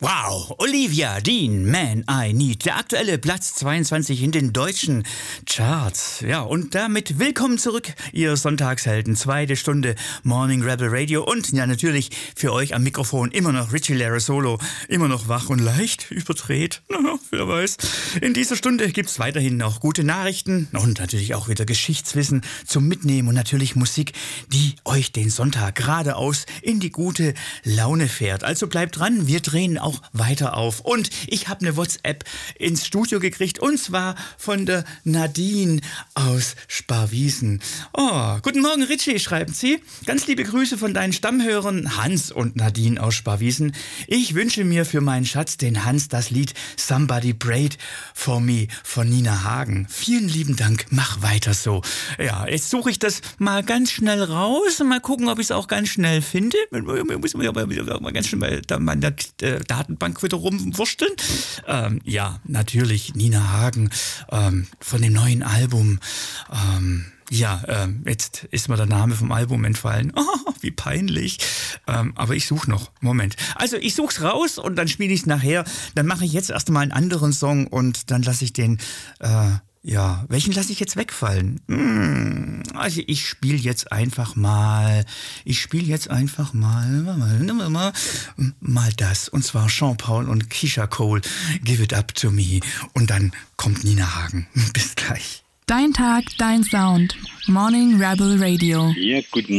Wow, Olivia Dean, Man I Need, der aktuelle Platz 22 in den deutschen Charts. Ja, und damit willkommen zurück, ihr Sonntagshelden, zweite Stunde Morning Rebel Radio und ja natürlich für euch am Mikrofon immer noch Richie Larasolo, immer noch wach und leicht überdreht, wer weiß. In dieser Stunde gibt's weiterhin noch gute Nachrichten und natürlich auch wieder Geschichtswissen zum Mitnehmen und natürlich Musik, die euch den Sonntag geradeaus in die gute Laune fährt. Also bleibt dran, wir drehen auch weiter auf. Und ich habe eine WhatsApp ins Studio gekriegt und zwar von der Nadine aus Sparwiesen. Oh, guten Morgen Richie, schreiben sie. Ganz liebe Grüße von deinen Stammhörern Hans und Nadine aus Sparwiesen. Ich wünsche mir für meinen Schatz, den Hans, das Lied Somebody Prayed for Me von Nina Hagen. Vielen lieben Dank, mach weiter so. Ja, jetzt suche ich das mal ganz schnell raus und mal gucken, ob ich es auch ganz schnell finde. Muss man ja mal ganz schnell mal in der Datenbank wieder rumwursteln. Ja, natürlich Nina Hagen von dem neuen Album. Jetzt ist mir der Name vom Album entfallen. Oh, wie peinlich. Aber ich suche noch. Moment. Also ich suche es raus und dann spiele ich es nachher. Dann mache ich jetzt erst mal einen anderen Song und dann lasse ich den... welchen lasse ich jetzt wegfallen? Also ich spiele jetzt einfach mal das. Und zwar Jean-Paul und Keisha Cole, Give It Up To Me. Und dann kommt Nina Hagen. Bis gleich. Dein Tag, dein Sound. Morning Rebel Radio. Ja, guten